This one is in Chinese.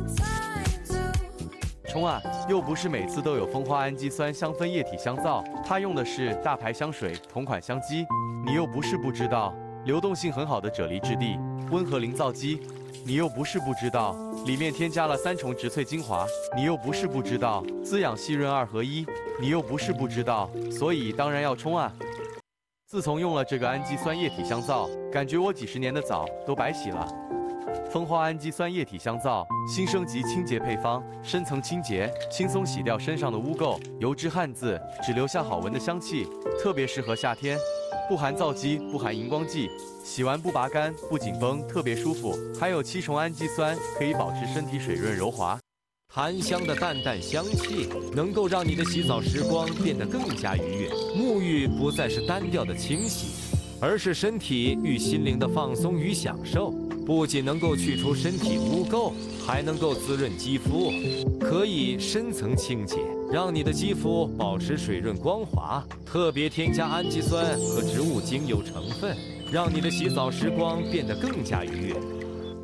冲啊！又不是每次都有蜂花氨基酸香氛液体香皂，它用的是大牌香水同款香基。你又不是不知道，流动性很好的啫喱质地，温和零皂基。你又不是不知道，里面添加了3重植萃精华。你又不是不知道，滋养细润2合1。你又不是不知道，所以当然要冲啊！自从用了这个氨基酸液体香皂，感觉我几10年的澡都白洗了。蜂花氨基酸液体香皂新升级清洁配方，深层清洁，轻松洗掉身上的污垢、油脂、汗渍，只留下好闻的香气，特别适合夏天。不含皂基，不含荧光剂，洗完不拔干、不紧绷，特别舒服。还有7重氨基酸，可以保持身体水润柔滑。 檀香的淡淡香气能够让你的洗澡时光变得更加愉悦。沐浴不再是单调的清洗，而是身体与心灵的放松与享受。不仅能够去除身体污垢，还能够滋润肌肤，可以深层清洁，让你的肌肤保持水润光滑。特别添加氨基酸和植物精油成分，让你的洗澡时光变得更加愉悦。